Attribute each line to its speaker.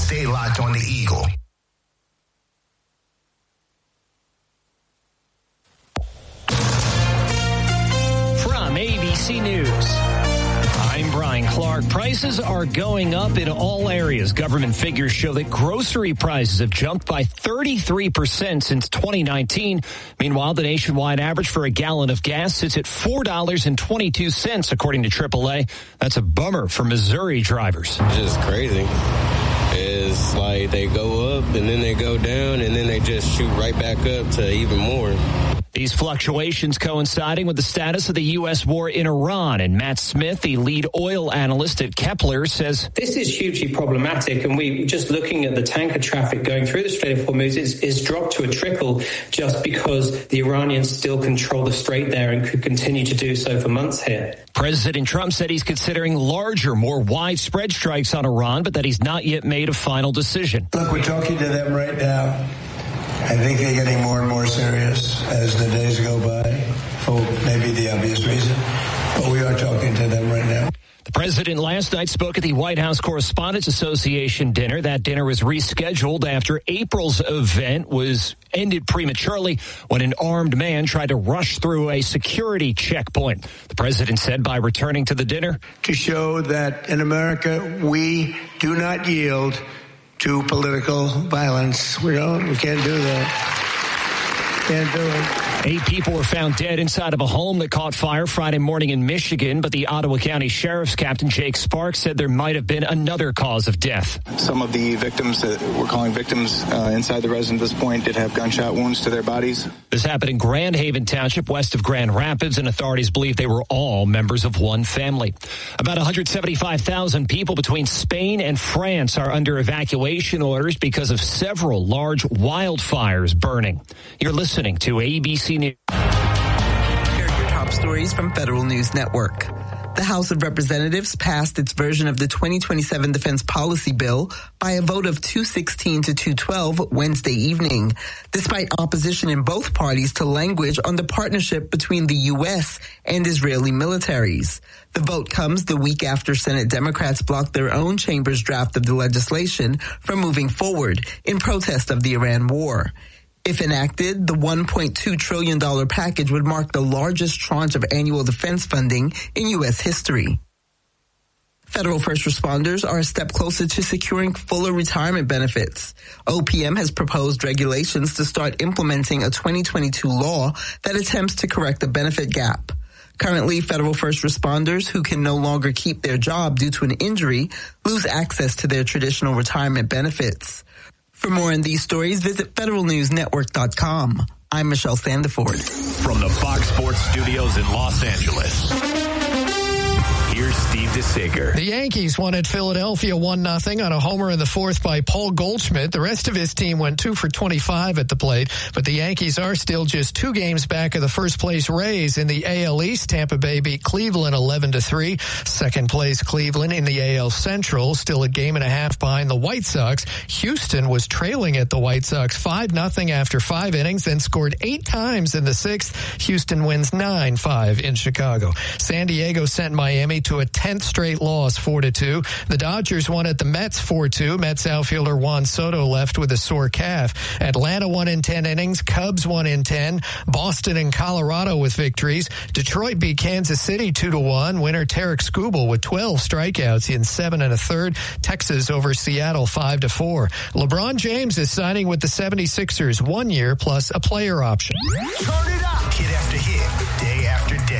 Speaker 1: Stay locked on the Eagle.
Speaker 2: From ABC News, I'm Brian Clark. Prices are going up in all areas. Government figures show that grocery prices have jumped by 33% since 2019. Meanwhile, the nationwide average for a gallon of gas sits at $4.22, according to AAA. That's a bummer for Missouri drivers.
Speaker 3: It's just crazy. It's like they go up and then they go down and then they just shoot right back up to even more.
Speaker 2: These fluctuations coinciding with the status of the U.S. war in Iran. And Matt Smith, the lead oil analyst at Kepler, says
Speaker 4: this is hugely problematic. And we just looking at the tanker traffic going through the Strait of Hormuz is dropped to a trickle just because the Iranians still control the strait there and could continue to do so for months here.
Speaker 2: President Trump said he's considering larger, more widespread strikes on Iran, but that he's not yet made a final decision.
Speaker 5: Look, we're talking to them right now. I think they're getting more and more serious as the days go by, for maybe the obvious reason. But we are talking to them right now.
Speaker 2: The president last night spoke at the White House Correspondents Association dinner. That dinner was rescheduled after April's event was ended prematurely when an armed man tried to rush through a security checkpoint. The president said by returning to the dinner,
Speaker 5: to show that in America we do not yield to political violence. We can't do that. Can't do it.
Speaker 2: 8 people were found dead inside of a home that caught fire Friday morning in Michigan, but the Ottawa County Sheriff's Captain Jake Sparks said there might have been another cause of death.
Speaker 6: Some of the victims that we're calling victims inside the residence at this point did have gunshot wounds to their bodies.
Speaker 2: This happened in Grand Haven Township, west of Grand Rapids, and authorities believe they were all members of one family. About 175,000 people between Spain and France are under evacuation orders because of several large wildfires burning. You're listening to ABC News.
Speaker 7: Here are your top stories from Federal News Network. The House of Representatives passed its version of the 2027 Defense Policy Bill by a vote of 216 to 212 Wednesday evening, despite opposition in both parties to language on the partnership between the U.S. and Israeli militaries. The vote comes the week after Senate Democrats blocked their own chamber's draft of the legislation from moving forward in protest of the Iran war. If enacted, the $1.2 trillion package would mark the largest tranche of annual defense funding in U.S. history. Federal first responders are a step closer to securing fuller retirement benefits. OPM has proposed regulations to start implementing a 2022 law that attempts to correct the benefit gap. Currently, federal first responders who can no longer keep their job due to an injury lose access to their traditional retirement benefits. For more on these stories, visit federalnewsnetwork.com. I'm Michelle Sandiford.
Speaker 8: From the Fox Sports Studios in Los Angeles, here's Steve DeSager.
Speaker 9: The Yankees won at Philadelphia 1-0 on a homer in the fourth by Paul Goldschmidt. The rest of his team went 2 for 25 at the plate, but the Yankees are still just 2 games back of the first place Rays in the AL East. Tampa Bay beat Cleveland 11-3. Second place Cleveland in the AL Central, still a game and a half behind the White Sox. Houston was trailing at the White Sox 5-0 after 5 innings, then scored 8 times in the 6th. Houston wins 9-5 in Chicago. San Diego sent Miami to a 10th straight loss, 4-2. The Dodgers won at the Mets 4-2. Mets outfielder Juan Soto left with a sore calf. Atlanta won in 10 innings. Cubs won in 10. Boston and Colorado with victories. Detroit beat Kansas City 2-1. Winner Tarek Skubal with 12 strikeouts in 7 1/3. Texas over Seattle 5-4. LeBron James is signing with the 76ers 1 year plus a player option.
Speaker 1: Turn it up. Hit after hit, day after day.